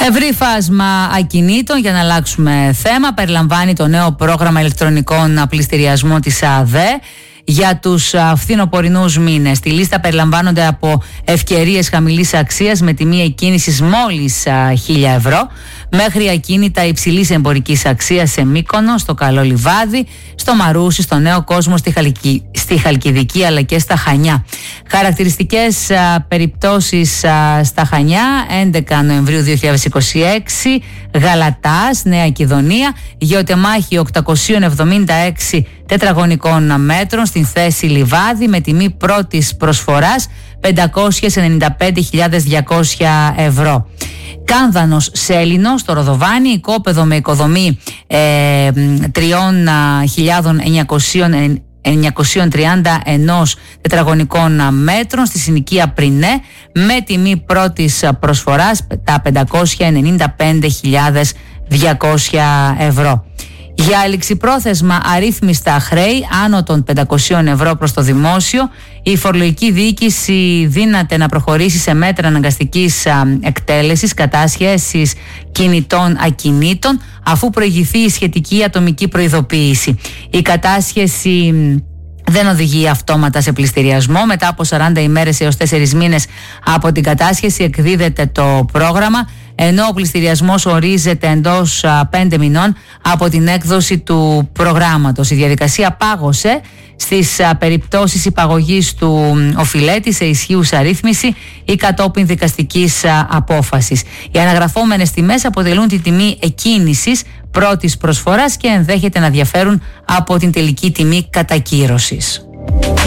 Ευρύ φάσμα ακινήτων, για να αλλάξουμε θέμα, περιλαμβάνει το νέο πρόγραμμα ηλεκτρονικών πληστηριασμού της ΑΔΕ για τους φθινοπορεινούς μήνες. Στη λίστα περιλαμβάνονται από ευκαιρίες χαμηλής αξίας με τιμή εκκίνησης μόλις 1.000 ευρώ, μέχρι ακίνητα υψηλής εμπορικής αξίας σε Μύκονο, στο Καλό Λιβάδι, στο Μαρούσι, στο Νέο Κόσμο, στη Χαλκιδική αλλά και στα Χανιά. Χαρακτηριστικές περιπτώσεις στα Χανιά: 11 Νοεμβρίου 2026, Γαλατάς, Νέα Κιδωνία, γεωτεμάχη 876 τετραγωνικών μέτρων στην θέση Λιβάδι με τιμή πρώτης προσφοράς 595.200 ευρώ. Κάνδανος Σέλινο στο Ροδοβάνι, οικόπεδο με οικοδομή 3.931 τετραγωνικών μέτρων στη συνοικία Πρινέ με τιμή πρώτης προσφοράς τα 595.200 ευρώ. Για ληξιπρόθεσμα αρρύθμιστα χρέη άνω των 500 ευρώ προς το δημόσιο, η φορολογική διοίκηση δύναται να προχωρήσει σε μέτρα αναγκαστικής εκτέλεσης κατάσχεσης κινητών ακινήτων, αφού προηγηθεί η σχετική ατομική προειδοποίηση. Η κατάσχεση δεν οδηγεί αυτόματα σε πληστηριασμό. Μετά από 40 ημέρες έως 4 μήνες από την κατάσχεση εκδίδεται το πρόγραμμα, ενώ ο πληστηριασμός ορίζεται εντός 5 μηνών από την έκδοση του προγράμματος. Η διαδικασία πάγωσε στις περιπτώσεις υπαγωγής του οφειλέτη σε ισχύουσα ρύθμιση ή κατόπιν δικαστικής απόφασης. Οι αναγραφόμενες τιμές αποτελούν τη τιμή εκκίνησης πρώτης προσφοράς και ενδέχεται να διαφέρουν από την τελική τιμή κατακύρωσης.